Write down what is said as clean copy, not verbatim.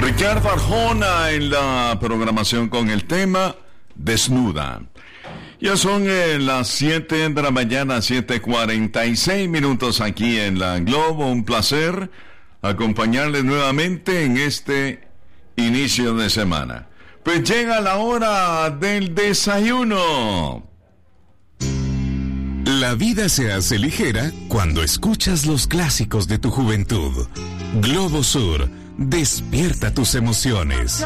Ricardo Arjona en la programación con el tema Desnuda. Ya son las 7 de la mañana, 7:46 minutos aquí en la Globo. Un placer acompañarles nuevamente en este inicio de semana. Pues llega la hora del desayuno. La vida se hace ligera cuando escuchas los clásicos de tu juventud. Globo Sur, despierta tus emociones.